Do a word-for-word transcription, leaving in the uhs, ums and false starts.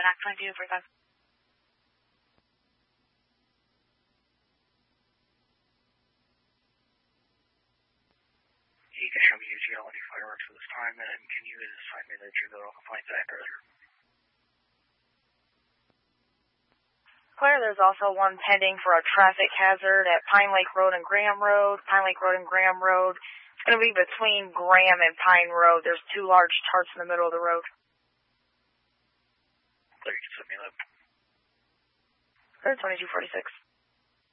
Act twenty-two, forty-five. You can show me U T L any fireworks at this time, and can you assign me the juvenile complaints act earlier? Claire, there's also one pending for a traffic hazard at Pine Lake Road and Graham Road. Pine Lake Road and Graham Road. It's going to be between Graham and Pine Road. There's two large tarps in the middle of the road. Claire, you can send me that. Claire, twenty-two forty-six.